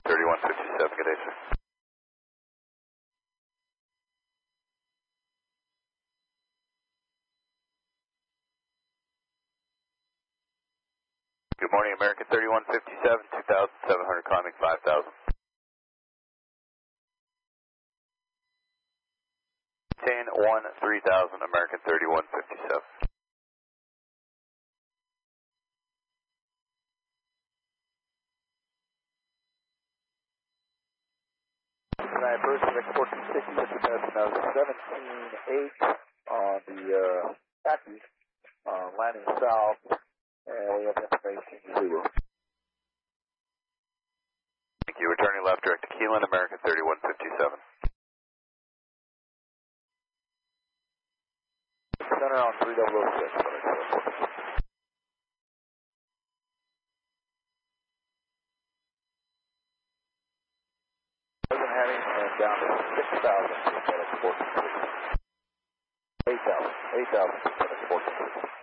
3157, good day, sir. Good morning, American 3157, 2,700, climbing 5,000. 10-1-3000, American 3157. Tonight, first and export 260 with the best of 17.8 on the taxi, landing south, and we have information 0. Thank you, returning left direct to Keelan, American 3157. Center on 3006. Present heading and down to 6,000 for export 8,000 for export.